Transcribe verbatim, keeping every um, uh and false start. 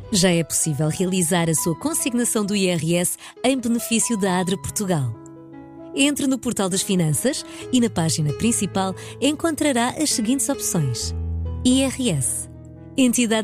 Já é possível realizar a sua consignação do I R S em benefício da ADRA Portugal. Entre no portal das Finanças e na página principal encontrará as seguintes opções: I R S, Entidade